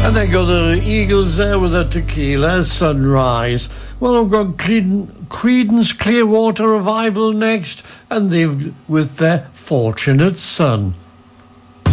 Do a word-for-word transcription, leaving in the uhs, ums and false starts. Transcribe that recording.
And they got the Eagles there with a Tequila Sunrise. Well, I've got Creedence, Creedence Clearwater Revival next, and they've with their Fortunate Son.